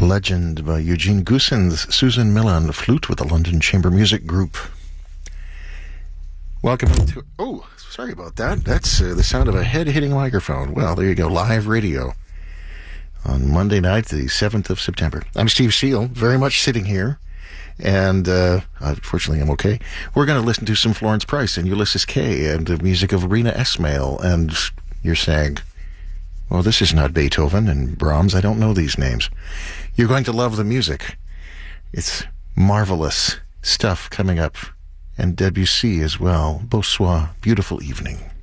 Legend by Eugene Goossens, Susan Miller on the flute with the London Chamber Music Group. Welcome to... Oh, sorry about that. That's the sound of a head hitting a microphone. Well, there you go. Live radio on Monday night, the 7th of September. I'm Steve Seal, very much sitting here. And, fortunately, I'm okay. We're going to listen to some Florence Price and Ulysses Kay and the music of Rena Esmail. And you're saying, well, this is not Beethoven and Brahms. I don't know these names. You're going to love the music. It's marvelous stuff coming up. And Debussy as well. Bonsoir. Beautiful evening.